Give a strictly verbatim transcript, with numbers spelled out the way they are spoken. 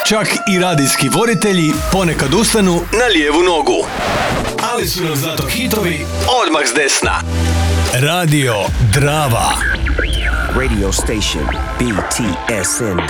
Čak i radijski voditelji ponekad ustanu na lijevu nogu. Ali su nam zato hitovi odmah s desna. Radio Drava. Radio station B T S N